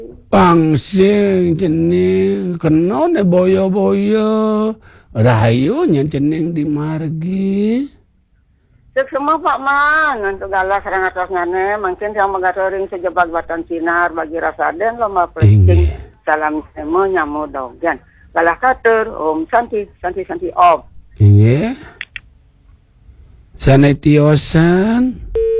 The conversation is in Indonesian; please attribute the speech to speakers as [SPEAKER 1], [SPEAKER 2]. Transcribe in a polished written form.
[SPEAKER 1] Pangsing cening kena ne boyo-boyo rahayu nya cening di margi.
[SPEAKER 2] Cek semua Pak Man, untuk galas serang atas ngane, mungkin yang mengatoring sejebat batan sinar bagi rasaden lomba plecing salam semo nyamu dogan. Galah kater, santi om.
[SPEAKER 1] Inge. Sanetiosan.